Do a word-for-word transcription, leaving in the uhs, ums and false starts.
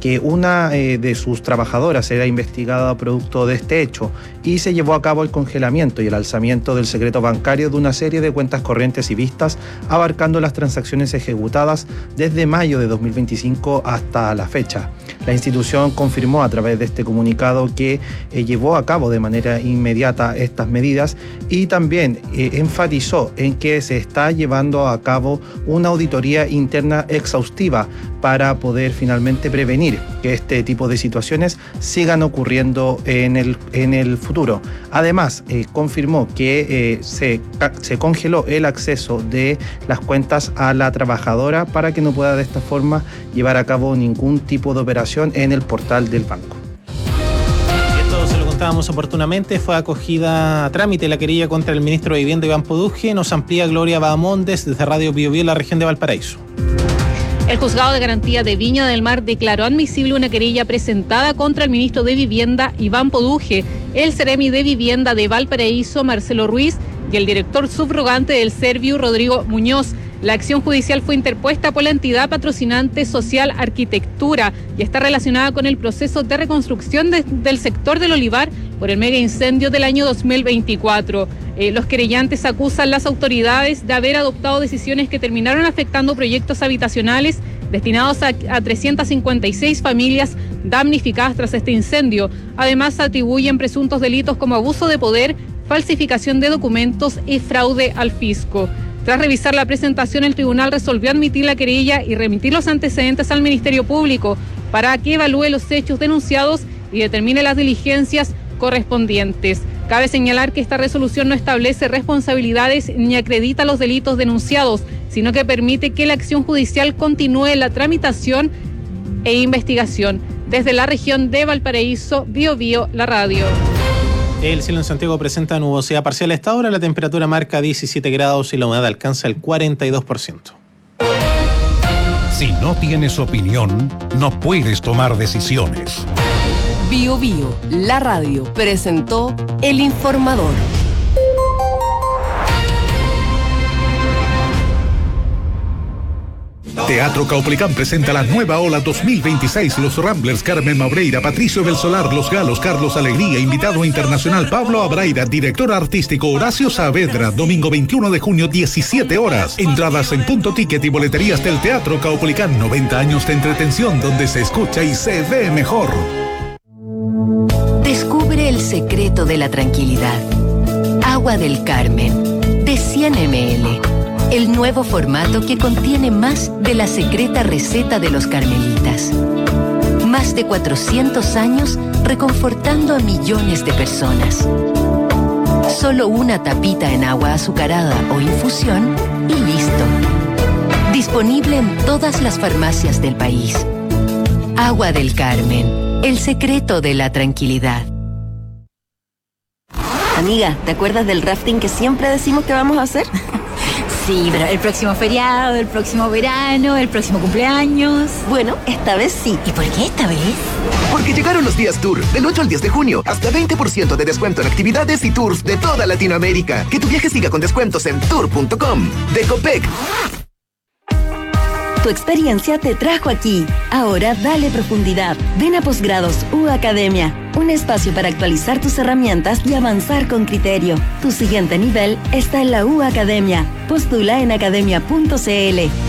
que una eh, de sus trabajadoras era investigada producto de este hecho y se llevó a cabo el congelamiento y el alzamiento del secreto bancario de una serie de cuentas corrientes y vistas, abarcando las transacciones ejecutadas desde mayo de dos mil veinticinco hasta la fecha. La institución confirmó a través de este comunicado que eh, llevó a cabo de manera inmediata estas medidas y también eh, enfatizó en que se está llevando a cabo una auditoría interna exhaustiva para poder finalmente prevenir que este tipo de situaciones sigan ocurriendo en el, en el futuro. Además, eh, confirmó que eh, se, se congeló el acceso de las cuentas a la trabajadora para que no pueda de esta forma llevar a cabo ningún tipo de operación en el portal del banco. Se lo contábamos oportunamente, fue acogida a trámite la querella contra el ministro de Vivienda Iván Poduje. Nos amplía Gloria Bahamondes desde Radio Bio Bio en la región de Valparaíso. El juzgado de garantía de Viña del Mar declaró admisible una querella presentada contra el ministro de Vivienda Iván Poduje, el Ceremi de Vivienda de Valparaíso Marcelo Ruiz y el director subrogante del Serviu Rodrigo Muñoz. La acción judicial fue interpuesta por la entidad patrocinante Social Arquitectura y está relacionada con el proceso de reconstrucción de, del sector del Olivar por el mega incendio del año dos mil veinticuatro. Eh, los querellantes acusan a las autoridades de haber adoptado decisiones que terminaron afectando proyectos habitacionales destinados a, a trescientas cincuenta y seis familias damnificadas tras este incendio. Además, atribuyen presuntos delitos como abuso de poder, falsificación de documentos y fraude al fisco. Tras revisar la presentación, el tribunal resolvió admitir la querella y remitir los antecedentes al Ministerio Público para que evalúe los hechos denunciados y determine las diligencias correspondientes. Cabe señalar que esta resolución no establece responsabilidades ni acredita los delitos denunciados, sino que permite que la acción judicial continúe la tramitación e investigación. Desde la región de Valparaíso, Bio Bio, la radio. El cielo en Santiago presenta nubosidad parcial a esta hora, la temperatura marca diecisiete grados y la humedad alcanza el cuarenta y dos por ciento. Si no tienes opinión, no puedes tomar decisiones. Bio Bio, la radio, presentó El Informador. Teatro Caupolicán presenta la nueva ola dos mil veintiséis. Los Ramblers, Carmen Maureira, Patricio del Solar, Los Galos, Carlos Alegría, invitado internacional Pablo Abraida, director artístico Horacio Saavedra, domingo veintiuno de junio, diecisiete horas. Entradas en Punto Ticket y boleterías del Teatro Caupolicán. noventa años de entretención donde se escucha y se ve mejor. Descubre el secreto de la tranquilidad. Agua del Carmen, de cien mililitros. El nuevo formato que contiene más de la secreta receta de los carmelitas. Más de cuatrocientos años reconfortando a millones de personas. Solo una tapita en agua azucarada o infusión y listo. Disponible en todas las farmacias del país. Agua del Carmen, el secreto de la tranquilidad. Amiga, ¿te acuerdas del rafting que siempre decimos que vamos a hacer? Sí, pero el próximo feriado, el próximo verano, el próximo cumpleaños. Bueno, esta vez sí. ¿Y por qué esta vez? Porque llegaron los días Tour, del ocho al diez de junio, hasta veinte por ciento de descuento en actividades y tours de toda Latinoamérica. Que tu viaje siga con descuentos en tour punto com. De Copec. Tu experiencia te trajo aquí. Ahora dale profundidad. Ven a Posgrados U Academia. Un espacio para actualizar tus herramientas y avanzar con criterio. Tu siguiente nivel está en la U Academia. Postula en academia punto c l.